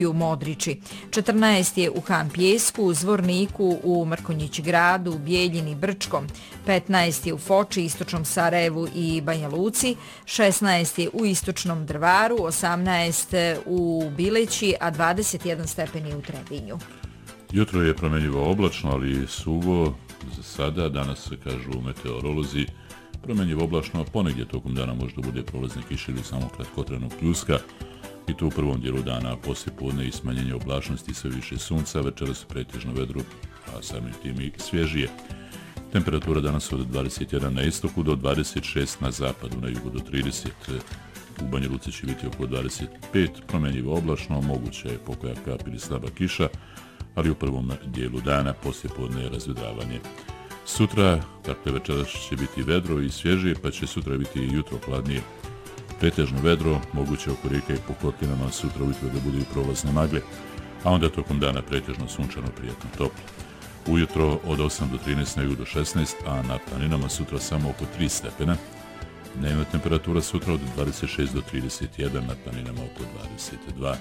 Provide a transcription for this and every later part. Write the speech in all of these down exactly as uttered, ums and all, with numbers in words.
u Modriči. četrnaest je u Han Pijesku, Zvorniku, u Mrkonjić gradu, Bijeljini, Brčkom. petnaest je u Foči, Istočnom Sarajevu i Banja Luci. šesnaest je u Istočnom Drvaru, osamnaest u Bileći, a dvadeset jedan stepeni u Trebinju. Jutro je promjenjivo oblačno, ali suvo za sada. Danas se kažu meteorolozi promjenjivo oblačno, ponegdje tokom dana možda bude prolazne kiše ili samo kratkotrenog pljuska. I to u prvom dijelu dana, poslije podne i smanjenje oblačnosti, sve više sunca, večeras pretežno vedro, a samim tim i svježije. Temperatura danas od dvadeset jedan na istoku do dvadeset šest na zapadu, na jugu do trideset. U Banja Luci će biti oko dvadeset pet, promjenjivo oblačno, moguće je pokoja kap ili slaba kiša, ali u prvom dijelu dana poslije podne je razvedravanje. Sutra, dakle večeras će biti vedro i svježije, pa će sutra biti jutro hladnije. Pretežno vedro, moguće oko rijeke i po kotlinama, sutra ujutro da budu i prolazne magle, a onda tokom dana pretežno sunčano, prijatno toplo. Ujutro od osam do trinaest, na jugu do šesnaest, a na planinama sutra samo oko tri stepena. Dnevna temperatura sutra od dvadeset šest do trideset jedan, na planinama oko dvadeset dva.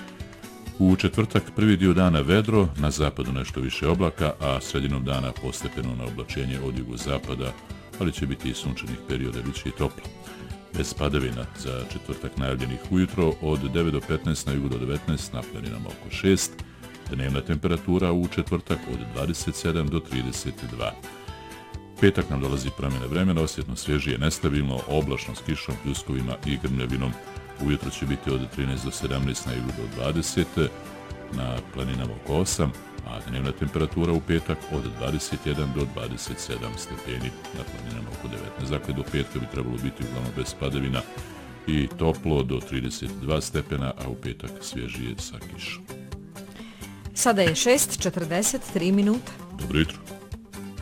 U četvrtak prvi dio dana vedro, na zapadu nešto više oblaka, a sredinom dana postepeno na oblačenje od jugozapada, ali će biti i sunčanih perioda, bit će i toplo. Bez padavina za četvrtak najavljenih ujutro od devet do petnaest, na jugu do devetnaest, na planinama oko šest. Dnevna temperatura u četvrtak od dvadeset sedam do trideset dva. Petak nam dolazi promjena vremena, osjetno svježije, nestabilno, oblačno s kišom, pljuskovima i grmljavinom. Ujutro će biti od trinaest do sedamnaest, na jugu do dvadeset, na planinama oko osam, a dnevna temperatura u petak od dvadeset jedan do dvadeset sedam stepeni, na planinama oko devetnaest. Dakle, do petka bi trebalo biti uglavnom bez padavina i toplo do trideset dva stepena, a u petak svježije sa kišom. Sada je šest četrdeset tri minuta. Dobro jutro.